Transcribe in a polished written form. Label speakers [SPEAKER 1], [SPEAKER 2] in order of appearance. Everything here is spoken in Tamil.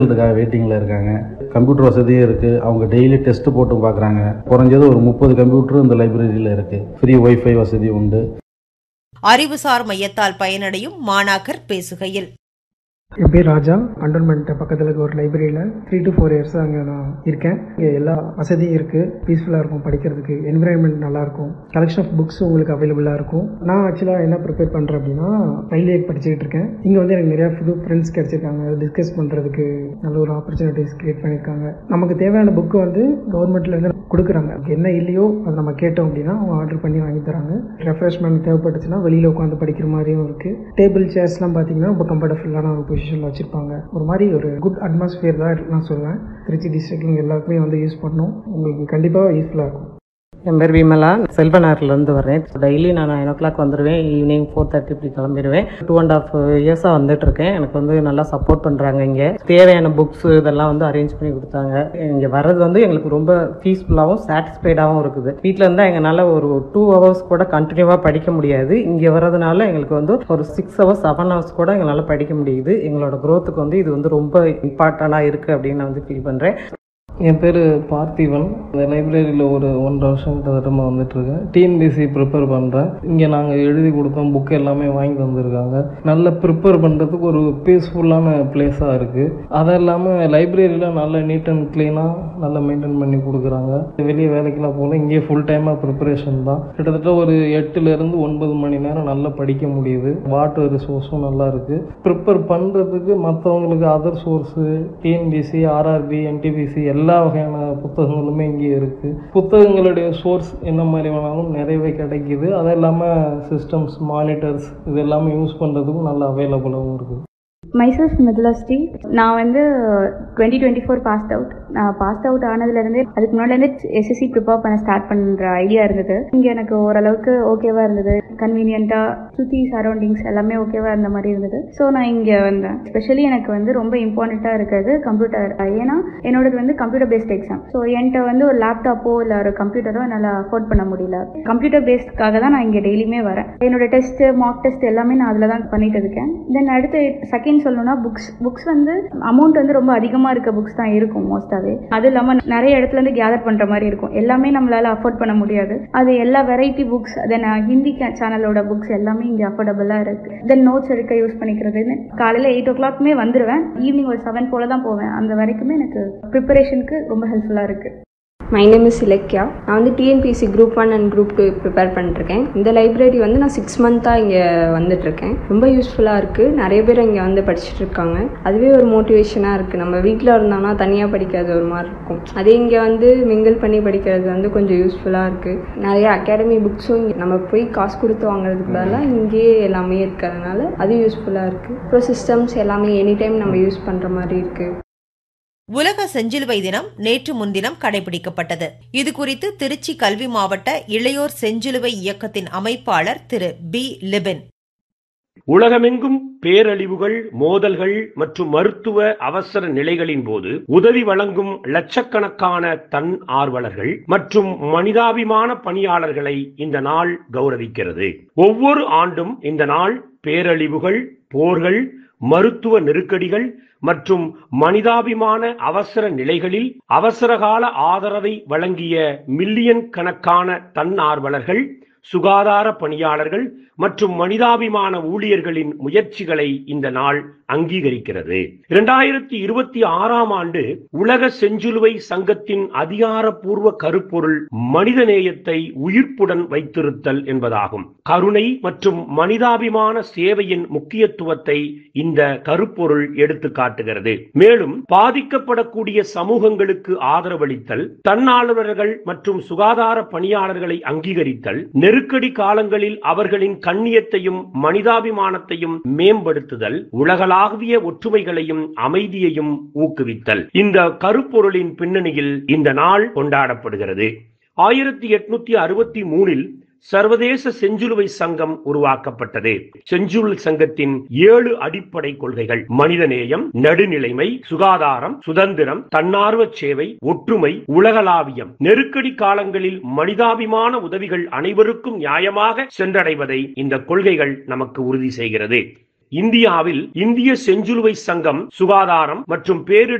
[SPEAKER 1] இதுக்காக வெயிட்டிங்கில் இருக்காங்க. கம்ப்யூட்டர் வசதியும் இருக்குது. அவங்க டெய்லி டெஸ்ட் போட்டும் பார்க்குறாங்க. குறைஞ்சது ஒரு 30 கம்ப்யூட்டர் இந்த லைப்ரரியில் இருக்குது. ஃப்ரீ ஒய்ஃபை வசதி உண்டு.
[SPEAKER 2] அறிவுசார் மையத்தால் பயனடையும் மாணாக்கர் பேசுகையில்,
[SPEAKER 3] என் பேர் ராஜா. கண்டோன்மெண்ட் பக்கத்தில் இருக்க ஒரு லைப்ரரியில் 3 to 4 years அங்கே நான் இருக்கேன். இங்கே எல்லா வசதியும் இருக்குது. பீஸ்ஃபுல்லாக இருக்கும் படிக்கிறதுக்கு. என்விரான்மெண்ட் நல்லாயிருக்கும். கலெக்ஷன் ஆஃப் புக்ஸ் உங்களுக்கு அவைலபிளாக இருக்கும். நான் ஆக்சுவலாக என்ன ப்ரிப்பேர் பண்ணுறேன் அப்படின்னா ரயில்வே படிச்சுக்கிட்டு இருக்கேன். இங்கே வந்து எனக்கு நிறையா புது ஃப்ரெண்ட்ஸ் கிடச்சிருக்காங்க. டிஸ்கஸ் பண்ணுறதுக்கு நல்ல ஒரு ஆப்பர்ச்சுனிட்டிஸ் க்ரியேட் பண்ணியிருக்காங்க. நமக்கு தேவையான புக்கு வந்து கவர்மெண்ட்லேருந்து கொடுக்குறாங்க. என்ன இல்லையோ அதை நம்ம கேட்டோம் அப்படின்னா அவங்க ஆர்டர் பண்ணி வாங்கி தராங்க. ரெஃப்ரெஷ்மெண்ட் தேவைப்பட்டுச்சுன்னா வெளியில் உட்காந்து படிக்கிற மாதிரியும் இருக்குது. டேபிள் சேர்ஸ்லாம் பார்த்தீங்கன்னா ரொம்ப கம்ஃபர்டபுளான ஒரு பொசிஷனில் வச்சுருப்பாங்க. ஒரு மாதிரி ஒரு குட் அட்மாஸ்பியர் தான் நான் சொல்லுவேன். திருச்சி டிஸ்ட்ரிக்ட் எல்லாருக்குமே வந்து யூஸ் பண்ணணும். உங்களுக்கு கண்டிப்பாக யூஸ்ஃபுல்லாக இருக்கும்.
[SPEAKER 4] என் பேர் விமலா. செல்வநகர்லேருந்து வரேன். டெய்லி நான் 9 o'clock வந்துடுவேன். ஈவினிங் 4:30 இப்படி கிளம்பிடுவேன். 2.5 years வந்துட்டுருக்கேன். எனக்கு வந்து நல்லா சப்போர்ட் பண்ணுறாங்க. இங்கே தேவையான புக்ஸ் இதெல்லாம் வந்து அரேஞ்ச் பண்ணி கொடுத்தாங்க. இங்கே வர்றது வந்து எங்களுக்கு ரொம்ப பீஸ்ஃபுல்லாகவும் சாட்டிஸ்ஃபைடாகவும் இருக்குது. வீட்டில் இருந்தால் எங்களால் ஒரு 2 hours கூட கண்டினியூவாக படிக்க முடியாது. இங்கே வர்றதுனால எங்களுக்கு வந்து ஒரு 6 hours 7 hours கூட எங்களால் படிக்க முடியுது. எங்களோட க்ரோத்துக்கு வந்து இது வந்து ரொம்ப இம்பார்ட்டண்ட்டாக இருக்குது அப்படின்னு நான் வந்து ஃபீல் பண்ணுறேன்.
[SPEAKER 5] என் பேர் பார்த்திவன். இந்த லைப்ரரியில் ஒரு 1.5 வருஷம் கிட்டத்தட்டமாக வந்துட்டுருக்கேன். டிஎன்பிஎஸ்சி ப்ரிப்பேர் பண்ணுறேன். இங்கே நாங்கள் எழுதி கொடுத்தோம். புக்கு எல்லாமே வாங்கி தந்துருக்காங்க. நல்லா ப்ரிப்பேர் பண்ணுறதுக்கு ஒரு பீஸ்ஃபுல்லான பிளேஸாக இருக்குது. அது இல்லாமல் லைப்ரரியில் நல்ல நீட் அண்ட் க்ளீனாக நல்லா மெயின்டைன் பண்ணி கொடுக்குறாங்க. வெளியே வேலைக்கெல்லாம் போகல. இங்கேயே ஃபுல் டைமாக ப்ரிப்பரேஷன் தான். கிட்டத்தட்ட ஒரு 8 to 9 மணி நேரம் நல்லா படிக்க முடியுது. வாட்டர் ரிசோர்ஸும் நல்லா இருக்குது. ப்ரிப்பேர் பண்ணுறதுக்கு மற்றவங்களுக்கு other source TNPSC, RRB, NTPC எல்லா வகையான புத்தகங்களுமே இங்கே இருக்குது. புத்தகங்களுடைய சோர்ஸ் என்ன மாதிரி வேணாலும் நிறையவே கிடைக்கிது. அது இல்லாமல் சிஸ்டம்ஸ், மானிட்டர்ஸ் இது எல்லாமே யூஸ் பண்ணுறதுக்கும் நல்லா அவைலபிளாகவும் இருக்குது.
[SPEAKER 6] மைசெல்ஃப் மிதுலஸ்ரீ. நான் வந்து 2024 பாஸ்ட் அவுட். நான் பாஸ்ட் அவுட் ஆனதுலேருந்து அதுக்கு முன்னாடிலேருந்து எஸ்எஸ்சி ப்ரிப்பேர் பண்ண ஸ்டார்ட் பண்ணுற ஐடியா இருந்தது. இங்கே எனக்கு ஓரளவுக்கு ஓகேவாக இருந்தது. கன்வீனியண்ட்டாக சுற்றி சரௌண்டிங்ஸ் எல்லாமே ஓகேவாக இருந்த மாதிரி இருந்தது. ஸோ நான் இங்கே வந்தேன். ஸ்பெஷலி எனக்கு வந்து ரொம்ப இம்பார்ட்டண்ட்டாக இருக்கிறது கம்ப்யூட்டர். ஏன்னா என்னோடது வந்து கம்ப்யூட்டர் பேஸ்ட் எக்ஸாம். ஸோ என்கிட்ட வந்து ஒரு லேப்டாப்போ இல்லை ஒரு கம்ப்யூட்டரோ என்னால் அஃபோர்ட் பண்ண முடியல. கம்ப்யூட்டர் பேஸ்டுக்காக தான் நான் இங்கே டெய்லியுமே வரேன். என்னோட டெஸ்ட்டு, மார்க் டெஸ்ட் எல்லாமே நான் அதில் தான் பண்ணிட்டு இருக்கேன். தென் அடுத்து செகண்ட் சொல்லணும்னா புக்ஸ் வந்து அமௌண்ட் வந்து ரொம்ப அதிகமாக இருக்க புக்ஸ் தான் இருக்கும் மோஸ்ட்டாகவே. அது இல்லாமல் நிறைய இடத்துல இருந்து கேதர் பண்ணுற மாதிரி இருக்கும். எல்லாமே நம்மளால அஃபோர்ட் பண்ண முடியாது. அது எல்லா வெரைட்டி புக்ஸ், தென் ஹிந்தி சேனலோட புக்ஸ் எல்லாமே இங்கே அஃபோர்டபுளாக இருக்குது. தென் நோட்ஸ் எடுக்க யூஸ் பண்ணிக்கிறதுன்னு காலையில் 8 o'clock வந்துடுவேன். ஈவினிங் ஒரு 7 போல தான் போவேன். அந்த வரைக்குமே எனக்கு ப்ரிப்பரேஷனுக்கு ரொம்ப ஹெல்ப்ஃபுல்லாக இருக்குது.
[SPEAKER 7] My name is Ilakkiya. நான் வந்து TNPSC Group 1 and Group 2 prepare பண்ணிட்டுருக்கேன். இந்த லைப்ரரி வந்து நான் 6 months இங்கே வந்துட்டுருக்கேன். ரொம்ப யூஸ்ஃபுல்லாக இருக்குது. நிறைய பேர் இங்கே வந்து படிச்சுட்டு இருக்காங்க. அதுவே ஒரு மோட்டிவேஷனாக இருக்குது. நம்ம வீட்டில் இருந்தோம்னா தனியாக படிக்கிறது ஒரு மாதிரி இருக்கும். அதே இங்கே வந்து மிங்கிள் பண்ணி படிக்கிறது வந்து கொஞ்சம் யூஸ்ஃபுல்லாக இருக்குது. நிறைய அகாடமி புக்ஸும் இங்கே நம்ம போய் காசு கொடுத்து வாங்குறதுக்கு பதிலாக இங்கேயே எல்லாமே இருக்கிறதுனால அது யூஸ்ஃபுல்லாக இருக்குது. அப்புறம் சிஸ்டம்ஸ் எல்லாமே எனி டைம் நம்ம யூஸ் பண்ணுற மாதிரி இருக்குது.
[SPEAKER 2] உலக செஞ்சிலுவை தினம் நேற்று முன்தினம் கடைபிடிக்கப்பட்டது. இதுகுறித்து திருச்சி கல்வி மாவட்ட இளையோர் செஞ்சிலுவை இயக்கத்தின் அமைப்பாளர் திரு பி. லிபின்,
[SPEAKER 8] உலகமெங்கும் பேரழிவுகள், மோதல்கள் மற்றும் மருத்துவ அவசர நிலைகளின் போது உதவி வழங்கும் லட்சக்கணக்கான தன் ஆர்வலர்கள் மற்றும் மனிதாபிமான பணியாளர்களை இந்த நாள் கௌரவிக்கிறது. ஒவ்வொரு ஆண்டும் இந்த நாள் பேரழிவுகள், போர்கள், மருத்துவ நெருக்கடிகள் மற்றும் மனிதாபிமான அவசர நிலைகளில் அவசரகால ஆதரவை வழங்கிய மில்லியன் கணக்கான தன்னார்வலர்கள், சுகாதார பணியாளர்கள் மற்றும் மனிதாபிமான ஊழியர்களின் முயற்சிகளை இந்த நாள் அங்கீகரிக்கிறது. 2026ஆம் ஆண்டு உலக செஞ்சிலுவை சங்கத்தின் அதிகாரப்பூர்வ கருப்பொருள் மனிதநேயத்தை உயிர்ப்புடன் வைத்திருத்தல் என்பதாகும். கருணை மற்றும் மனிதாபிமான சேவையின் முக்கியத்துவத்தை இந்த கருப்பொருள் எடுத்து காட்டுகிறது. மேலும் பாதிக்கப்படக்கூடிய சமூகங்களுக்கு ஆதரவளித்தல், தன்னார்வலர்கள் மற்றும் சுகாதார பணியாளர்களை அங்கீகரித்தல், நெருக்கடி காலங்களில் அவர்களின் கண்ணியத்தையும் மனிதாபிமானத்தையும் மேம்படுத்துதல், உலகளாவிய ஒற்றுமைகளையும் அமைதியையும் ஊக்குவித்தல் இந்த கருப்பொருளின் பின்னணியில் இந்த நாள் கொண்டாடப்படுகிறது. 1863இல் சர்வதேச செஞ்சிலுவை சங்கம் உருவாக்கப்பட்டது. செஞ்சிலுவை சங்கத்தின் 7 அடிப்படை கொள்கைகள்: மனிதநேயம், நடுநிலைமை, சுகாதாரம், சுதந்திரம், தன்னார்வ சேவை, ஒற்றுமை, உலகளாவியம். நெருக்கடி காலங்களில் மனிதாபிமான உதவிகள் அனைவருக்கும் நியாயமாக சென்றடைவதை இந்த கொள்கைகள் நமக்கு உறுதி செய்கிறது. இந்தியாவில் இந்திய செஞ்சிலுவை சங்கம் சுகாதாரம் மற்றும் பேரிடர்